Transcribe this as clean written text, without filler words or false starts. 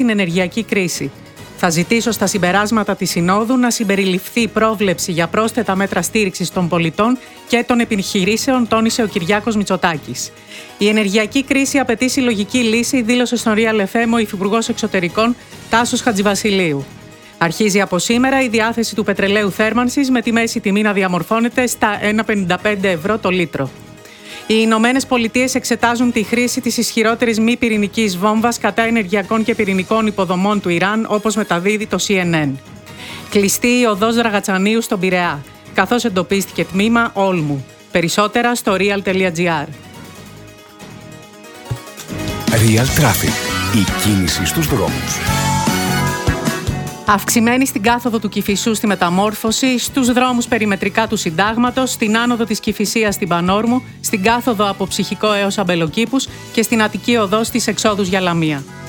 στην ενεργειακή κρίση. Θα ζητήσω στα συμπεράσματα της Συνόδου να συμπεριληφθεί πρόβλεψη για πρόσθετα μέτρα στήριξης των πολιτών και των επιχειρήσεων, τόνισε ο Κυριάκος Μητσοτάκης. Η ενεργειακή κρίση απαιτεί συλλογική λύση, δήλωσε στον Real FM ο Υφυπουργός Εξωτερικών Τάσος Χατζηβασιλείου. Αρχίζει από σήμερα η διάθεση του πετρελαίου θέρμανσης με τη μέση τιμή να διαμορφώνεται στα 1,55 ευρώ το λίτρο. Οι Ηνωμένες Πολιτείες εξετάζουν τη χρήση της ισχυρότερης μη πυρηνικής βόμβας κατά ενεργειακών και πυρηνικών υποδομών του Ιράν, όπως μεταδίδει το CNN. Κλειστή η οδός Δραγατσανίου στον Πειραιά, καθώς εντοπίστηκε τμήμα Όλμου. Περισσότερα στο real.gr. Real Traffic. Η κίνηση στους δρόμους. Αυξημένη στην κάθοδο του Κηφισού στη Μεταμόρφωση, στους δρόμους περιμετρικά του Συντάγματος, στην άνοδο της Κηφισίας στην Πανόρμου, στην κάθοδο από Ψυχικό έως Αμπελοκήπους και στην Αττική οδό στις εξόδους για Λαμία.